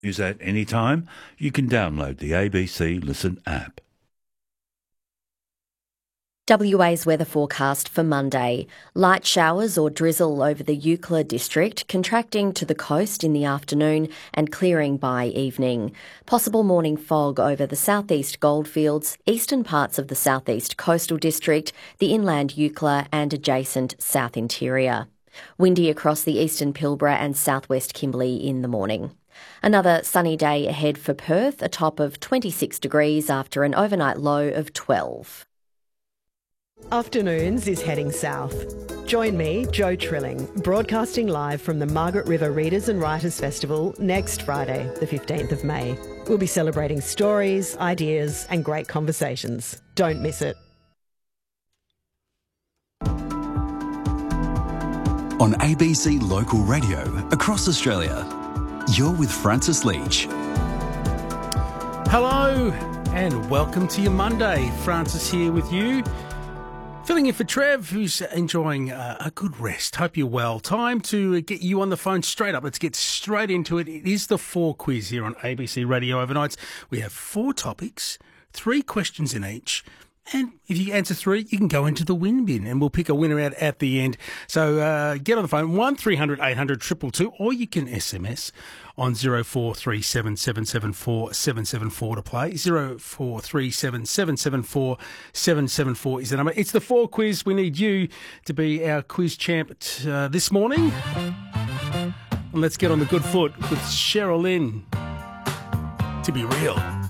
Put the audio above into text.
News at any time, you can download the ABC Listen app. WA's weather forecast for Monday. Light showers or drizzle over the Eucla district, contracting to the coast in the afternoon and clearing by evening. Possible morning fog over the southeast goldfields, eastern parts of the southeast coastal district, the inland Eucla and adjacent south interior. Windy across the eastern Pilbara and southwest Kimberley in the morning. Another sunny day ahead for Perth, a top of 26 degrees after an overnight low of 12. Afternoons is heading south. Join me, Jo Trilling, broadcasting live from the Margaret River Readers and Writers Festival next Friday, the 15th of May. We'll be celebrating stories, ideas and great conversations. Don't miss it. On ABC Local Radio across Australia, you're with Francis Leach. Hello and welcome to your Monday. Francis here with you. Filling in for Trev, who's enjoying a good rest. Hope you're well. Time to get you on the phone straight up. Let's get straight into it. It is the 4 quiz here on ABC Radio Overnights. We have 4 topics, 3 questions in each. And if you answer 3, you can go into the win bin and we'll pick a winner out at the end. So get on the phone, 1300 800 222, or you can SMS on 0437 774 774 to play. 0437 774 774 is the number. It's the 4 quiz. We need you to be our quiz champ this morning. And let's get on the good foot with Cheryl Lynn. To be real.